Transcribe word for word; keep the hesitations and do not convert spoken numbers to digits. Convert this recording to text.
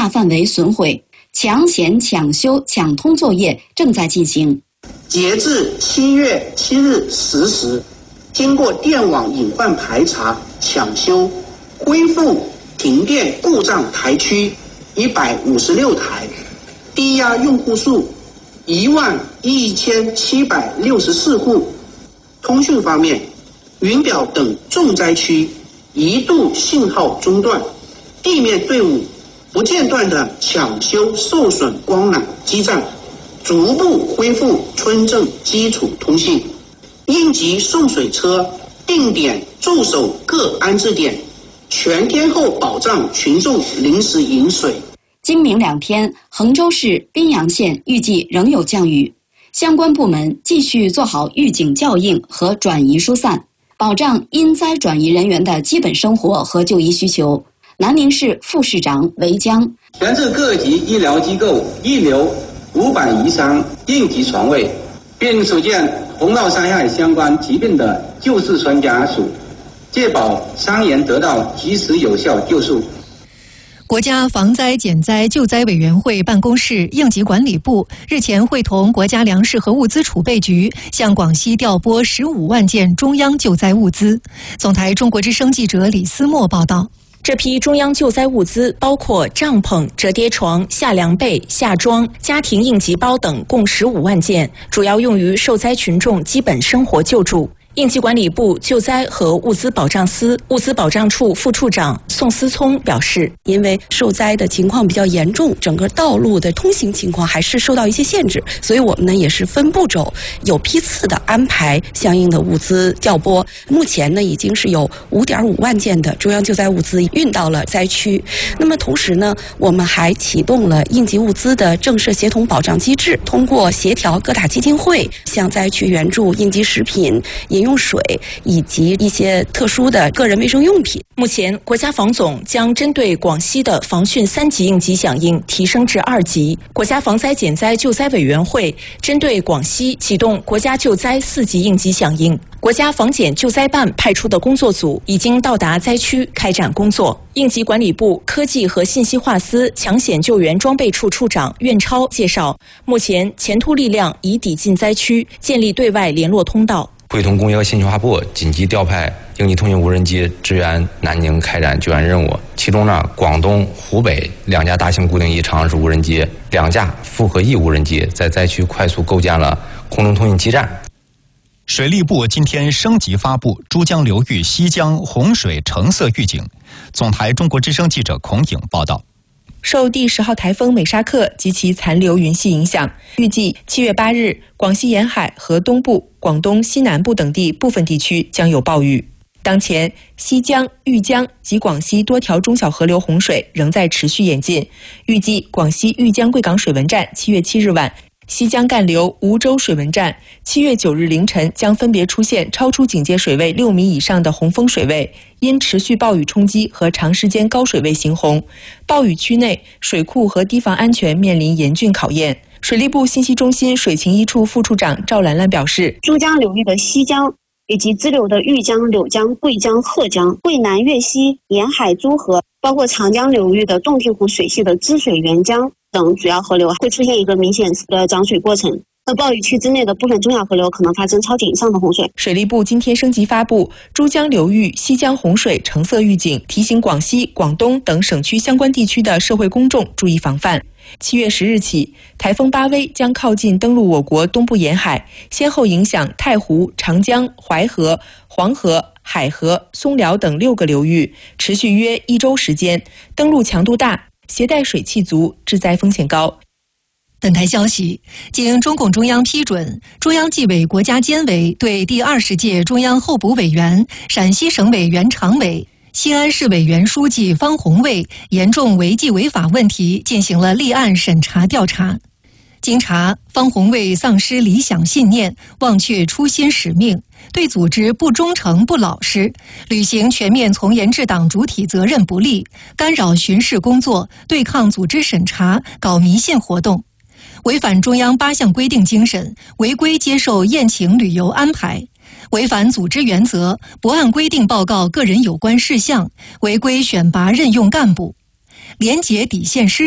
大范围损毁，抢险、抢修、抢通作业正在进行。 截至七月七日十时，经过电网隐患排查、抢修，恢复停电故障台区一百五十六台，低压用户数一万一千七百六十四户。通讯方面，云表等重灾区一度信号中断，地面队伍不间断的抢修受损光缆基站，逐步恢复村镇基础通信。应急送水车定点驻守各安置点，全天候保障群众临时饮水。 今明两天，衡州市宾阳县预计仍有降雨，相关部门继续做好预警校应和转移疏散，保障因灾转移人员的基本生活和就医需求。南宁市副市长韦江： 全市各级医疗机构预留五百余张应急床位，并组建洪涝灾害相关疾病的救治专家组，确保伤员得到及时有效救助。 国家防灾减灾救灾委员会办公室应急管理部日前会同国家粮食和物资储备局向广西调拨十五万件中央救灾物资。总台中国之声记者李思墨报道。 这批中央救灾物资包括帐篷、折叠床、夏凉被、夏装、家庭应急包等，共十五万件，主要用于受灾群众基本生活救助。应急管理部救灾和物资保障司物资保障处副处长宋思聪表示， 因为受灾的情况比较严重，整个道路的通行情况还是受到一些限制，所以我们呢也是分步骤、有批次的安排相应的物资调拨。目前呢已经是有五点五万件的中央救灾物资运到了灾区。那么同时呢，我们还启动了应急物资的政策协同保障机制，通过协调各大基金会向灾区援助应急食品、饮用水以及一些特殊的个人卫生用品。 目前，国家防总将针对广西的防汛三级应急响应提升至二级。国家防灾减灾救灾委员会针对广西启动国家救灾四级应急响应。国家防减救灾办派出的工作组已经到达灾区开展工作。应急管理部科技和信息化司抢险救援装备处处长苑超介绍，目前前突力量已抵近灾区，建立对外联络通道。 会同工业和信息化部紧急调派应急通讯无人机支援南宁开展救援任务。其中呢，广东、湖北两架大型固定翼长式无人机，两架复合翼无人机在灾区快速构建了空中通讯基站。 水利部今天升级发布珠江流域西江洪水橙色预警。总台中国之声记者孔颖报道。 受第十号台风美沙克及其残留云系影响，预计七月八日，广西沿海和东部、广东西南部等地部分地区将有暴雨。当前，西江、豫江及广西多条中小河流洪水仍在持续演进。预计广西豫江贵港水文站七月七日晚，西江干流梧州水文站七月九日凌晨将分别出现超出警戒水位六米以上的洪峰水位，因持续暴雨冲击和长时间高水位行洪，暴雨区内水库和堤防安全面临严峻考验。水利部信息中心水情一处副处长赵兰兰表示， 珠江流域的西江以及支流的豫江、柳江、贵江、鹤江、贵南、粤西沿海诸河，包括长江流域的洞庭湖水系的支水沅江等主要河流会出现一个明显的涨水过程。那暴雨区之内的部分中小河流可能发生超警以上的洪水。 水利部今天升级发布珠江流域西江洪水橙色预警，提醒广西、广东等省区相关地区的社会公众注意防范。七月十日起，台风巴威将靠近登陆我国东部沿海，先后影响太湖、长江、淮河、黄河、海河、松辽等六个流域，持续约一周时间，登陆强度大，携带水汽足，致灾风险高。 本台消息，经中共中央批准，中央纪委国家监委对第二十届中央候补委员、陕西省委原常委、西安市委原书记方红卫严重违纪违法问题进行了立案审查调查。经查，方红卫丧失理想信念，忘却初心使命，对组织不忠诚不老实，履行全面从严治党主体责任不力，干扰巡视工作，对抗组织审查，搞迷信活动，违反中央八项规定精神，违规接受宴请旅游安排，违反组织原则，不按规定报告个人有关事项，违规选拔任用干部，廉洁底线失